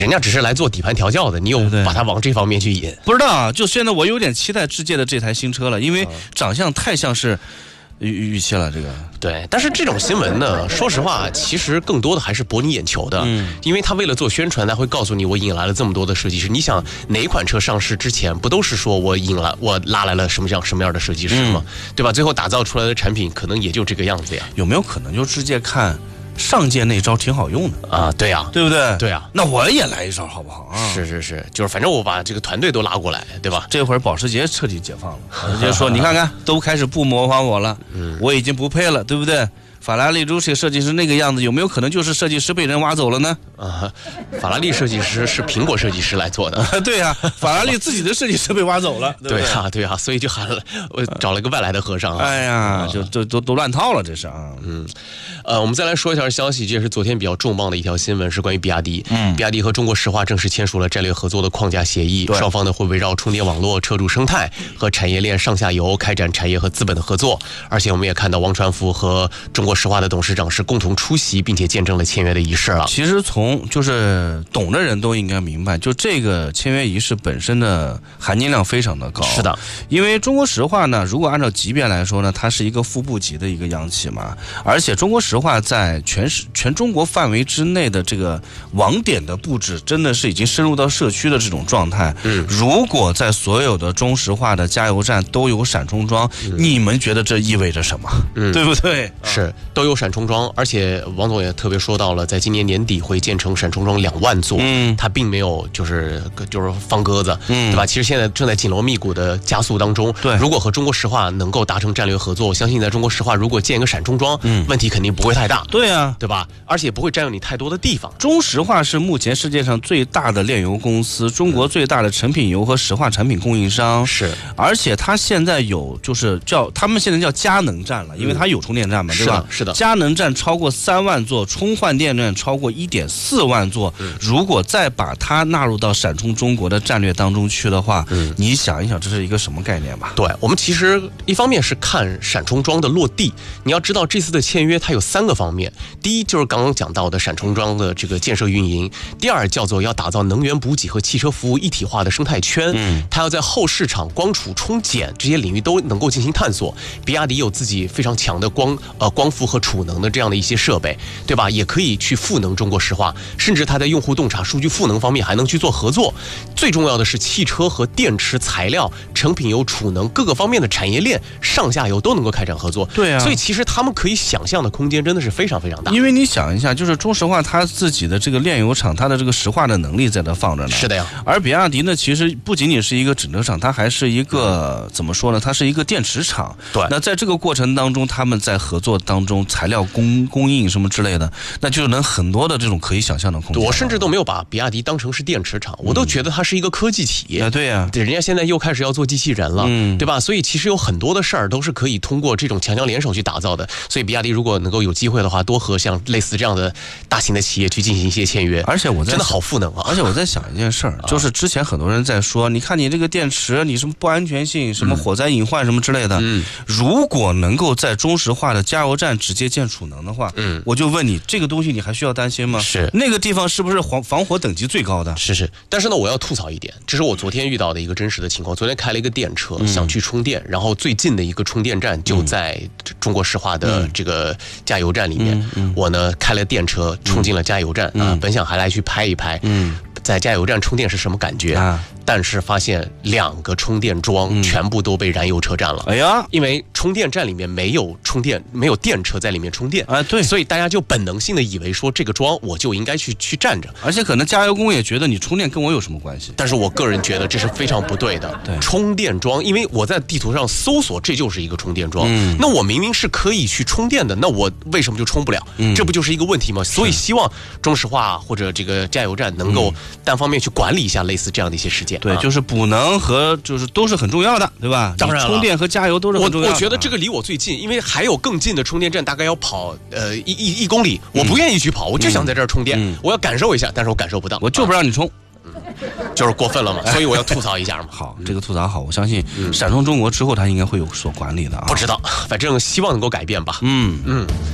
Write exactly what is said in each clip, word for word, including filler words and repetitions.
人家只是来做底盘调教的，你又把它往这方面去引。 不知道啊，就现在我有点期待智界的这台新车了，因为长相太像是预预期了。这个对，但是这种新闻呢，说实话，其实更多的还是博你眼球的，嗯，因为他为了做宣传，他会告诉你我引来了这么多的设计师。你想哪款车上市之前，不都是说我引来我拉来了什么样什么样的设计师吗？嗯、对吧？最后打造出来的产品可能也就这个样子呀。 有没有可能就直接看？上届那招挺好用的啊，对呀、啊， 对不对？ 对呀、啊， 那我也来一招好不好啊？ 是是是，就是反正我把这个团队都拉过来，对吧？ 这会儿保时捷彻底解放了，保时捷说你看看，都开始不模仿我了，嗯，我已经不配了，对不对？法拉利如这个设计师那个样子，有没有可能就是设计师被人挖走了呢？ 啊，法拉利设计师是苹果设计师来做的， 对呀、啊，法拉利自己的设计师被挖走了，对, 对啊，对啊，所以就喊了，我找了个外来的和尚、啊。 哎呀，就都都都乱套了，这是啊。 嗯，呃，我们再来说一条消息，这也是昨天比较重磅的一条新闻，是关于比亚迪。嗯，比亚迪和中国石化正式签署了战略合作的框架协议，双方呢会围绕充电网络、车主生态和产业链上下游开展产业和资本的合作。而且我们也看到王传福和中国石化的董事长是共同出席，并且见证了签约的仪式了。 其实从就是懂的人都应该明白，就这个签约仪式本身的含金量非常的高。 是的， 因为中国石化呢，如果按照级别来说呢，它是一个副部级的一个央企嘛，而且中国石化在全市全中国范围之内的这个网点的布置，真的是已经深入到社区的这种状态。嗯，如果在所有的中石化的加油站都有闪充桩，嗯、你们觉得这意味着什么？嗯，对不对？ 是都有闪充桩。而且王总也特别说到了，在今年年底会建成闪充桩两万座，嗯，它并没有就是就是放鸽子，嗯，对吧？其实现在正在紧锣密鼓的加速当中。对，如果和中国石化能够达成战略合作，我相信在中国石化如果建一个闪充桩，嗯，问题肯定不会太大。 对啊， 对吧？而且不会占用你太多的地方。 中石化是目前世界上最大的炼油公司，中国最大的成品油和石化产品供应商。 是， 而且它现在有就是叫他们现在叫佳能站了，因为它有充电站嘛，嗯、对吧？ 是的，是的。 佳能站超过三万座，充换电站超过一点四万座。嗯、如果再把它纳入到闪充中国的战略当中去的话，嗯、你想一想，这是一个什么概念吧？ 对，我们其实一方面是看闪充桩的落地，你要知道这次的签约它有三个方面，第一就是刚刚讲到的闪充桩的这个建设运营，第二叫做要打造能源补给和汽车服务一体化的生态圈，嗯，它要在后市场、光储、充减这些领域都能够进行探索。比亚迪有自己非常强的光呃光伏和储能的这样的一些设备，对吧？也可以去赋能中国石化，甚至它在用户洞察、数据赋能方面还能去做合作。最重要的是汽车和电池材料、成品油、储能各个方面的产业链上下游都能够开展合作。 对啊， 所以其实他们可以想象的空间真的是非常非常大。 因为你想一下，就是中石化它自己的这个炼油厂，它的这个石化的能力在这放着呢。 是的呀。 而比亚迪呢，其实不仅仅是一个整车厂，它还是一个、嗯、怎么说呢？它是一个电池厂。 对。 那在这个过程当中，他们在合作当中，材料供供应什么之类的，那就能很多的这种可以想象的空间。 我甚至都没有把比亚迪当成是电池厂，我都觉得它是一个科技企业。 啊、嗯，对呀、啊。 人家现在又开始要做机器人了，嗯，对吧？所以其实有很多的事儿都是可以通过这种强强联手去打造的。所以比亚迪如果能够有机会的话，多和像类似这样的大型的企业去进行一些签约。 而且我在真的好赋能啊！ 而且我在想一件事儿，就是之前很多人在说，你看你这个电池，你什么不安全性，什么火灾隐患什么之类的。嗯，如果能够在中石化的加油站直接建储能的话，嗯，我就问你，这个东西你还需要担心吗？ 是那个地方是不是防防火等级最高的？ 是是。但是呢，我要吐槽一点，这是我昨天遇到的一个真实的情况。昨天开了一个电车，嗯、想去充电，然后最近的一个充电站就在中国石化的这个加油站里面。嗯嗯、我呢开了电车冲进了加油站、嗯、啊，本想还来去拍一拍。嗯。在加油站充电是什么感觉啊？但是发现两个充电桩全部都被燃油车占了。 哎呀， 因为充电站里面没有充电，没有电车在里面充电啊，对， 所以大家就本能性的以为说这个桩我就应该去去站着， 而且可能加油工也觉得你充电跟我有什么关系？ 但是我个人觉得这是非常不对的。 对， 充电桩，因为我在地图上搜索，这就是一个充电桩。嗯，那我明明是可以去充电的，那我为什么就充不了？嗯，这不就是一个问题吗？所以希望中石化或者这个加油站能够单方面去管理一下类似这样的一些事件。 对，就是补能和就是都是很重要的，对吧？ 当然了， 充电和加油都是很重要的。 我我觉得这个离我最近，因为还有更近的充电站，大概要跑呃一一一公里，我不愿意去跑，我就想在这儿充电，嗯、我要感受一下，但是我感受不到， 我就不让你充。 嗯，就是过分了嘛，所以我要吐槽一下嘛。 好，这个吐槽好，我相信闪充中国之后，它应该会有所管理的啊。 不知道，反正希望能够改变吧。 嗯嗯。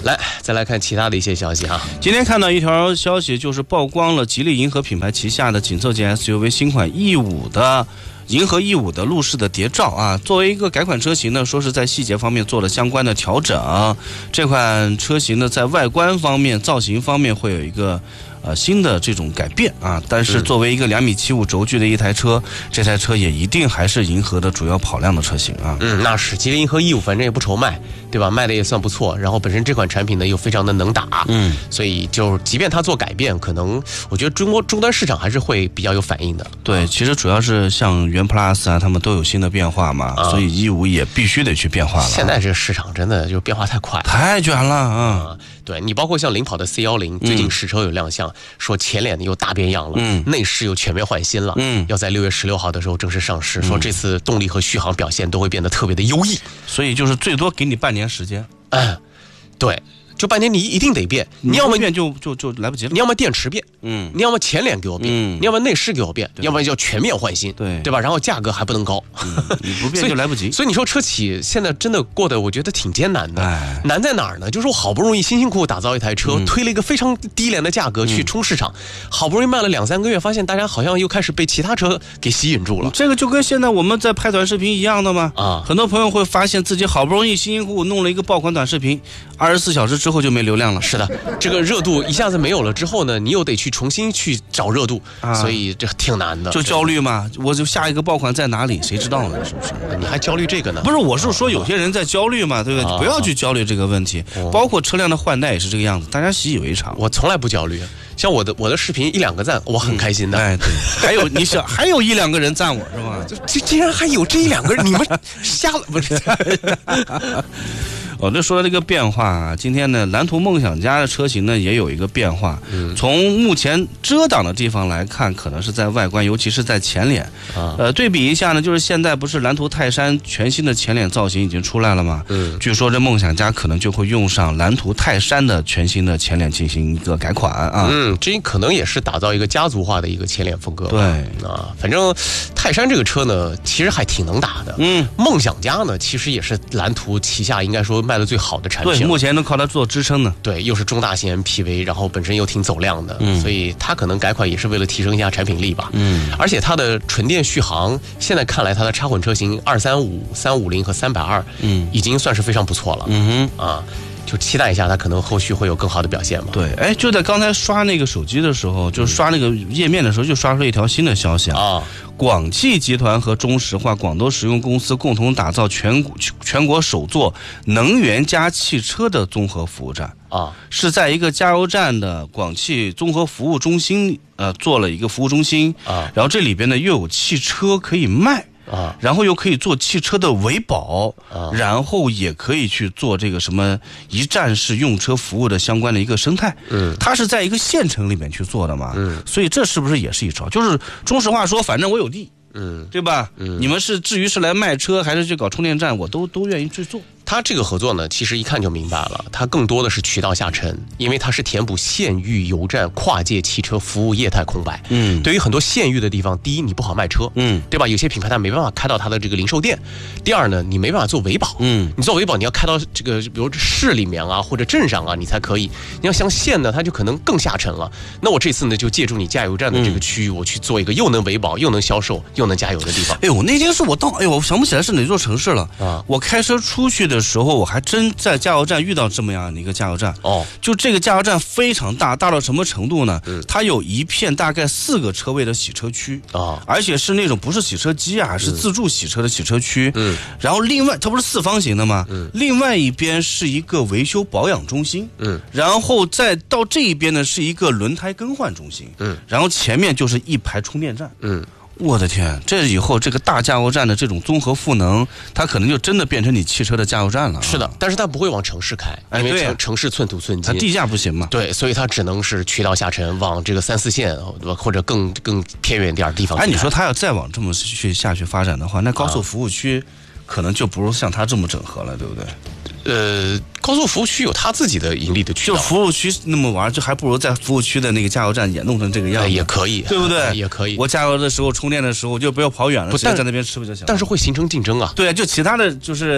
来，再来看其他的一些消息哈。 今天看到一条消息，就是曝光了吉利银河品牌旗下的紧凑级 S U V 新款 E 五 的银河 E 五 的路试的谍照啊。作为一个改款车型呢，说是在细节方面做了相关的调整。这款车型呢，在外观方面、造型方面会有一个呃新的这种改变啊。但是作为一个两米七五轴距的一台车，嗯、这台车也一定还是银河的主要跑量的车型啊。 嗯，那是吉利银河 E 五，反正也不愁卖，对吧？卖的也算不错。然后本身这款产品呢又非常的能打，嗯，所以就即便它做改变，可能我觉得中国终端市场还是会比较有反应的。 对，其实主要是像元 Plus 啊，他们都有新的变化嘛，啊、所以 E 五 也必须得去变化了。 现在这个市场真的就变化太快了， 太卷了啊！ 嗯、对你包括像领跑的 C 一零，最近实车有亮相，嗯、说前脸又大变样了，嗯，内饰又全面换新了，嗯，要在六月十六号的时候正式上市，嗯、说这次动力和续航表现都会变得特别的优异， 所以就是最多给你半年时间。 嗯，对。就半年你一定得变，你要么变就就就来不及了。 你要么电池变，嗯，你要么前脸给我变，嗯，你要么内饰给我变，要么就全面换新， 对对吧？然后价格还不能高， 嗯、你不变就来不及。 所以你说车企现在真的过得，我觉得挺艰难的。哎、难在哪儿呢？就是我好不容易辛辛苦苦打造一台车，嗯、推了一个非常低廉的价格去冲市场，嗯、好不容易卖了两三个月，发现大家好像又开始被其他车给吸引住了。 这个就跟现在我们在拍短视频一样的嘛。啊，很多朋友会发现自己好不容易辛辛苦苦弄了一个爆款短视频，二十四小时之后就没流量了。 是的，这个热度一下子没有了之后呢，你又得去重新去找热度，啊、所以这挺难的。 就焦虑嘛，我就下一个爆款在哪里？谁知道呢？是不是？ 你还焦虑这个呢？ 不是，我是说有些人在焦虑嘛，对不对？啊、不要去焦虑这个问题，啊、包括车辆的换代也是这个样子，大家习以为常。 我从来不焦虑，像我的我的视频一两个赞，我很开心的。 嗯、哎，对，还有你想还有一两个人赞我是吧？ 这竟然还有这一两个人，你们瞎了不是？ 我这说的这个变化啊，今天呢，蓝图梦想家的车型呢也有一个变化。嗯，从目前遮挡的地方来看，可能是在外观，尤其是在前脸。啊，呃，对比一下呢，就是现在不是蓝图泰山全新的前脸造型已经出来了吗？嗯，据说这梦想家可能就会用上蓝图泰山的全新的前脸进行一个改款啊。 嗯，这可能也是打造一个家族化的一个前脸风格。 对啊，反正泰山这个车呢，其实还挺能打的。嗯，梦想家呢，其实也是蓝图旗下应该说卖的最好的产品， 对，目前能靠它做支撑呢。 对，又是中大型 M P V， 然后本身又挺走量的，嗯，所以它可能改款也是为了提升一下产品力吧。嗯，而且它的纯电续航，现在看来它的插混车型二三五、三五零和三百二，嗯，已经算是非常不错了。嗯哼，啊。就期待一下它可能后续会有更好的表现嘛。 对，哎，就在刚才刷那个手机的时候，就刷那个页面的时候，就刷出了一条新的消息啊。广汽集团和中石化广州实用公司共同打造全全国首座能源加汽车的综合服务站啊，是在一个加油站的广汽综合服务中心呃做了一个服务中心啊，然后这里边呢又有汽车可以卖。啊，然后又可以做汽车的维保，啊，然后也可以去做这个什么一站式用车服务的相关的一个生态。嗯，它是在一个县城里面去做的嘛。嗯，所以这是不是也是一招？就是中石化说，反正我有地，嗯，对吧？嗯，你们是至于是来卖车还是去搞充电站，我都都愿意去做。 它这个合作呢，其实一看就明白了，它更多的是渠道下沉，因为它是填补县域油站跨界汽车服务业态空白。嗯，对于很多县域的地方，第一你不好卖车，嗯，对吧？有些品牌它没办法开到它的这个零售店。第二呢，你没办法做维保，嗯，你做维保你要开到这个比如市里面啊或者镇上啊，你才可以。你要像县呢，它就可能更下沉了。那我这次呢，就借助你加油站的这个区域，我去做一个又能维保又能销售又能加油的地方。 哎呦，那天是我到，哎呦，我想不起来是哪座城市了啊！我开车出去的时候，我还真在加油站遇到这么样的一个加油站哦。就这个加油站非常大，大到什么程度呢？嗯，它有一片大概四个车位的洗车区啊，而且是那种不是洗车机啊，是自助洗车的洗车区。嗯，然后另外它不是四方形的吗？嗯，另外一边是一个维修保养中心。嗯，然后再到这一边呢是一个轮胎更换中心。嗯，然后前面就是一排充电站。嗯。我的天，这以后这个大加油站的这种综合赋能，它可能就真的变成你汽车的加油站了、啊。 是的，但是它不会往城市开，因为城、啊、城市寸土寸金， 它地价不行嘛。 对，所以它只能是渠道下沉，往这个三四线或者更更偏远点的地方。 哎，你说它要再往这么去下去发展的话，那高速服务区可能就不如像它这么整合了，对不对？ 呃，高速服务区有他自己的盈利的渠道， 就服务区那么玩，就还不如在服务区的那个加油站也弄成这个样子， 呃、也可以， 对不对？ 呃、也可以。 我加油的时候、充电的时候，就不要跑远了，直接在那边吃不就行了？ 但是会形成竞争啊。 对啊，就其他的就是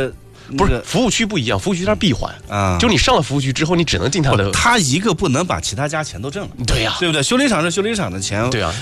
不是服务区不一样，服务区它是闭环啊， 就你上了服务区之后，你只能进它的。 他一个不能把其他家钱都挣了， 对呀、啊， 对不对？修理厂是修理厂的钱， 对啊，